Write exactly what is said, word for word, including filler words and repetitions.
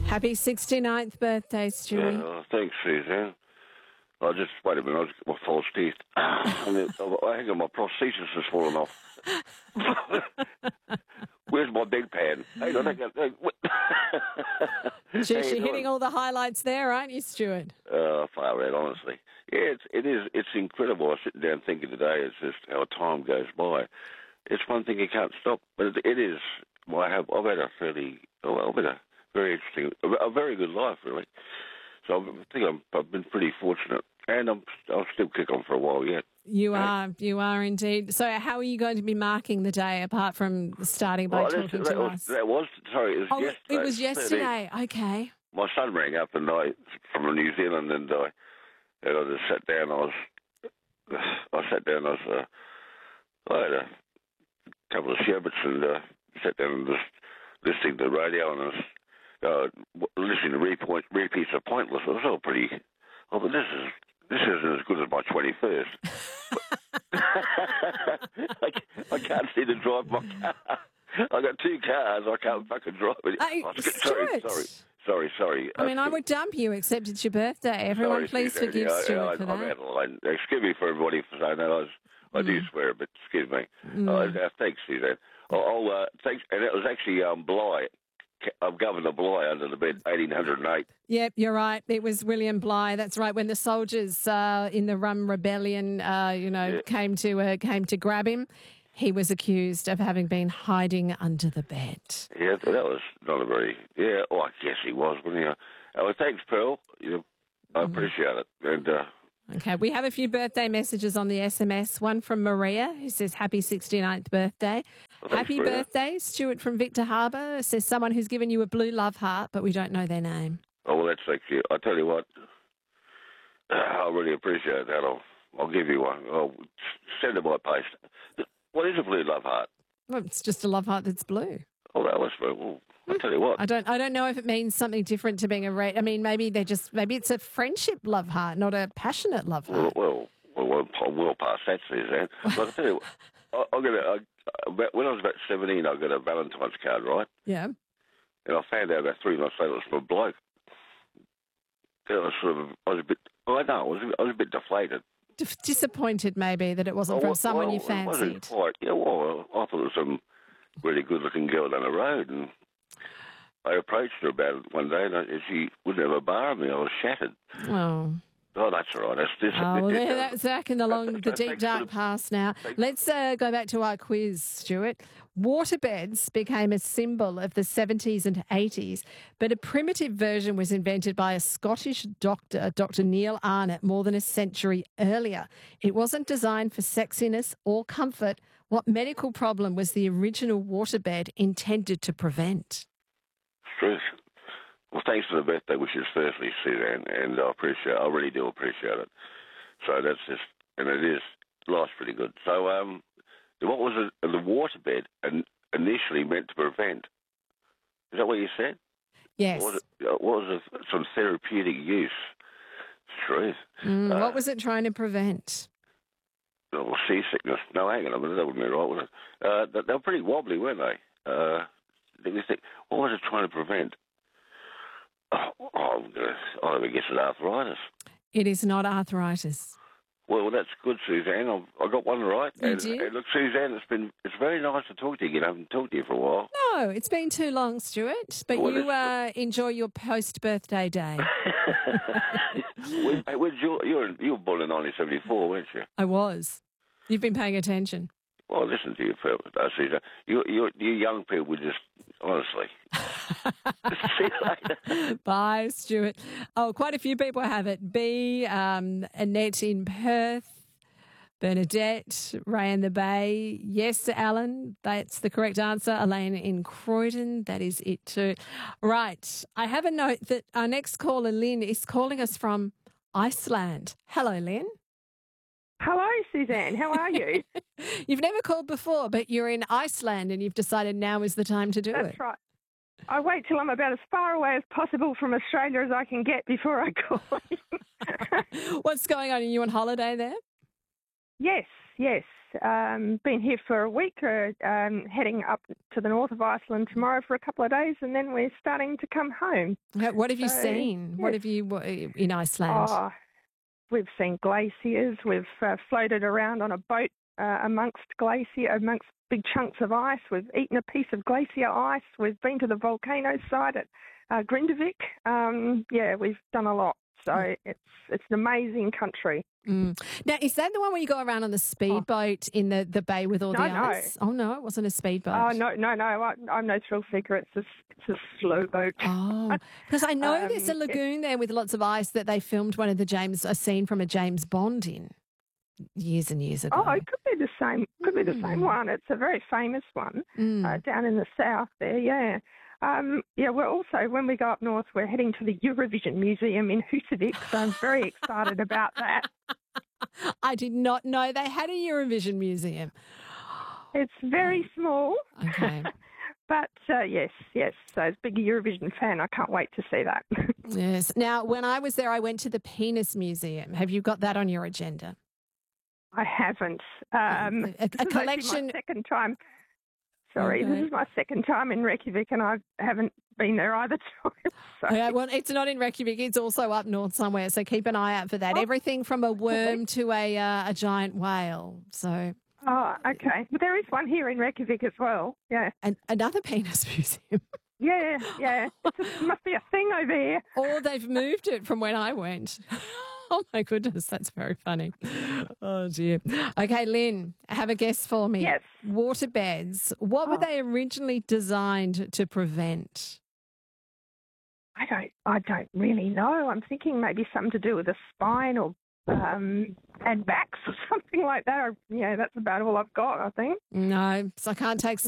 Happy sixty-ninth birthday, Stewie. Yeah, oh, thanks, Suzanne. I just, wait a minute, I just got my false teeth. I mean, I hang on, my prosthesis has fallen off. Where's my bedpan? Hang on, hang on. Hang on. Jeez, you're hitting all the highlights there, aren't you, Stuart? Uh, far out, honestly. Yeah, it's, it is. It's incredible. I was sitting down thinking today, it's just how time goes by. It's one thing you can't stop, but it, it is. Well, I have, I've had a fairly, well, I've had a very interesting, a, a very good life, really. So I think I'm, I've been pretty fortunate, and I'm, I'll still kick on for a while yet. You are, you are indeed. So how are you going to be marking the day, apart from starting by well, talking that to was, us? That was, sorry, it was oh, yesterday. it was yesterday, okay. My son rang up and I, from New Zealand, and I, and I just sat down. I was, I sat down. I was, uh, I had a couple of sherbets and uh, sat down and just listening to the radio and I was uh, listening to repoint, repeats of Pointless. It was all pretty. Oh, but this is this isn't as good as my twenty-first. I, I can't see to drive my car. I got two cars. I can't fucking drive it. Hey, oh, sorry, sorry, sorry, sorry. I mean, I would dump you, except it's your birthday. Everyone, sorry, please Suzanne. forgive yeah, Stuart yeah, for I, that. I'm out of line. Excuse me for everybody for saying that. I, was, I Mm. do swear, but excuse me. Mm. Uh, uh, thanks, Suzanne. Oh, oh uh, thanks. And it was actually um, Bligh, uh, Governor Bligh under the bed, eighteen oh eight. Yep, you're right. It was William Bligh. That's right. When the soldiers uh, in the Rum Rebellion, uh, you know, Yeah. came to uh, came to grab him, he was accused of having been hiding under the bed. Yeah, that was not a very. Yeah, oh, I guess he was, wasn't he? Uh, oh, thanks, Pearl. You, I Mm. appreciate it. And uh, Okay, we have a few birthday messages on the S M S. One from Maria, who says, happy sixty-ninth birthday. well, thanks, Happy Maria. birthday, Stuart from Victor Harbour. Says someone who's given you a blue love heart, but we don't know their name. Oh, well, that's actually. I tell you what, I really appreciate that. I'll, I'll give you one. I'll send it by post. What is a blue love heart? Well, it's just a love heart that's blue. Oh, that was well. I tell you what. I don't. I don't know if it means something different to being a red. I mean, maybe they're just. Maybe it's a friendship love heart, not a passionate love Well, heart. well, well, well, I'm well past that, Suzanne. But I tell you, what, I, I got a, I, about- when I was about seventeen, I got a Valentine's card, right? Yeah. And I found out about three months later it was from a bloke. I was sort of, I was a bit, I know, I was, I was a bit deflated. D- disappointed, maybe that it wasn't Oh, from well, someone you well, It wasn't fancied. quite. Yeah, well, I thought it was some really good-looking girl down the road, and I approached her about it one day, and I, she wouldn't have a bar of me. I was shattered. Oh. Oh, that's all right. That's this. Oh, well, there, that's back in the long, the deep Thanks for dark the- past now. Thanks. Let's uh, go back to our quiz, Stuart. Waterbeds became a symbol of the seventies and eighties, but a primitive version was invented by a Scottish doctor, Doctor Neil Arnott, more than a century earlier. It wasn't designed for sexiness or comfort. What medical problem was the original waterbed intended to prevent? Truth. Well, thanks for the birthday wishes, firstly, Suzanne, and I appreciate. I really do appreciate it. So that's just, and it is. Life's pretty good. So, um, what was it? The waterbed and initially meant to prevent. Is that what you said? Yes. What was it? uh, What was it? Some therapeutic use. Truth. Mm, Uh, what was it trying to prevent? Oh, seasickness. No, hang on a minute. That wouldn't be right, would it? Uh, they, they were pretty wobbly, weren't they? Uh, let me think. What was it trying to prevent? Oh, oh, I'm gonna, I guess it's arthritis. It is not arthritis. Well, that's good, Suzanne. I've, I got one right. You and, did? and look, Suzanne, it's been it's very nice to talk to you again. I haven't talked to you for a while. No, it's been too long, Stuart. But Well, you uh, enjoy your post-birthday day. when, hey, when you, you, were, you were born in nineteen seventy-four, weren't you? I was. You've been paying attention. Well, listen to you, Phil. Uh, Suzanne. You, you, you young people just, honestly. See you later. Bye, Stuart. Oh, quite a few people have it. B, um, Annette in Perth, Bernadette, Ray in the Bay. Yes, Alan, that's the correct answer. Elaine in Croydon, that is it too. Right, I have a note that our next caller, Lynn, is calling us from Iceland. Hello, Lynn. Hello, Suzanne. How are you? You've never called before, but you're in Iceland and you've decided now is the time to do That's it. right. I wait till I'm about as far away as possible from Australia as I can get before I call. What's going on? Are you on holiday there? Yes, yes. Um, been here for a week, uh, um, heading up to the north of Iceland tomorrow for a couple of days, and then we're starting to come home. What have you So, seen? yes. What have you what- in Iceland? Oh, we've seen glaciers. We've uh, floated around on a boat uh, amongst glacier, amongst big chunks of ice. We've eaten a piece of glacier ice. We've been to the volcano site at uh, Grindavik. Um, yeah, we've done a lot. So mm. it's it's an amazing country. Mm. Now, is that the one where you go around on the speedboat oh. in the, the bay with all no, the ice? No. Oh, no, it wasn't a speedboat. Oh, no, no, no. I, I'm no thrill seeker. It's a, it's a slow boat. Oh, because I know um, there's a lagoon there with lots of ice that they filmed one of the James, a scene from a James Bond in years and years ago. Oh, it could be the same. Could mm. be the same one. It's a very famous one mm. uh, down in the south there, yeah. Um, yeah, we're also, when we go up north, we're heading to the Eurovision Museum in Husavik, so I'm very excited about that. I did not know they had a Eurovision Museum. It's very small. Okay. But, uh, yes, yes, so as a big Eurovision fan, I can't wait to see that. Yes. Now, when I was there, I went to the Penis Museum. Have you got that on your agenda? I haven't. Um, a, a, a collection. My second time. Sorry, okay. This is my second time in Reykjavik and I haven't been there either time. So. Yeah, well, it's not in Reykjavik. It's also up north somewhere, so keep an eye out for that. Oh. Everything from a worm to a uh, a giant whale. So. Oh, okay. But there is one here in Reykjavik as well. Yeah. And another penis museum. Yeah, yeah. It must be a thing over here. Or they've moved it from when I went. Oh, my goodness, that's very funny. Oh, dear. Okay, Lynn, have a guess for me. Yes. Waterbeds, what oh. were they originally designed to prevent? I don't I don't really know. I'm thinking maybe something to do with the spine or um, and backs or something like that. Or, yeah, that's about all I've got, I think. No, so I can't take